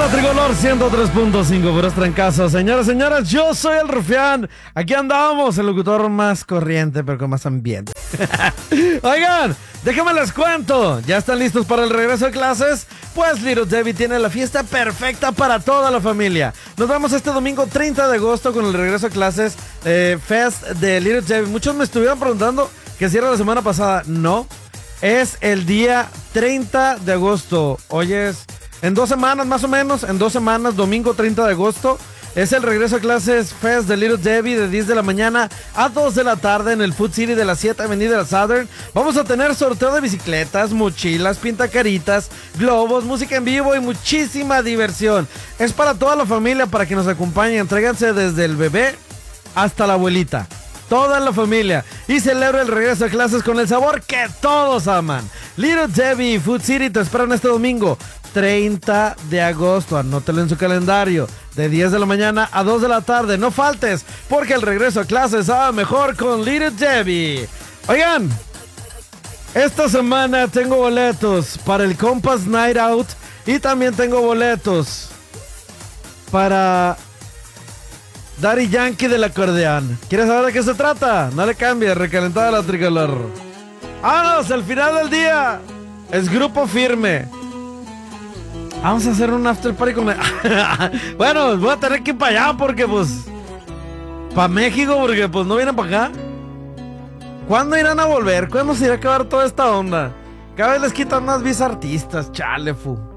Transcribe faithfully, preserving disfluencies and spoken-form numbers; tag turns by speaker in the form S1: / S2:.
S1: la Tricolor ciento tres punto cinco, puros trancazos. Señoras, señoras, yo soy el Rufián. Aquí andamos, el locutor más corriente, pero con más ambiente. Oigan, déjenme les cuento. ¿Ya están listos para el regreso de clases? Pues Little Debbie tiene la fiesta perfecta para toda la familia. Nos vemos este domingo treinta de agosto con el regreso de clases eh, Fest de Little Debbie. Muchos me estuvieron preguntando que cierra la semana pasada. No, es el día treinta de agosto. Hoy es... En dos semanas más o menos, en dos semanas, domingo treinta de agosto, es el regreso a clases Fest de Little Debbie de diez de la mañana a dos de la tarde en el Food City de la siete Avenida de la Southern. Vamos a tener sorteo de bicicletas, mochilas, pintacaritas, globos, música en vivo y muchísima diversión. Es para toda la familia, para que nos acompañen. Tráiganse desde el bebé hasta la abuelita. Toda la familia. Y celebra el regreso a clases con el sabor que todos aman. Little Debbie Food City te esperan este domingo treinta de agosto, anótelo en su calendario, de diez de la mañana a dos de la tarde. No faltes, porque el regreso a clases sabe mejor con Little Debbie. Oigan, esta semana tengo boletos para el Compass Night Out y también tengo boletos para Daddy Yankee del acordeón. ¿Quieres saber de qué se trata? No le cambies, recalentada la Tricolor. ¡Vámonos! El final del día es Grupo Firme. Vamos a hacer un after party con... Bueno, voy a tener que ir para allá porque pues... Para México porque pues no vienen para acá. ¿Cuándo irán a volver? ¿Cuándo se irá a acabar toda esta onda? Cada vez les quitan más vis artistas, chale, fu.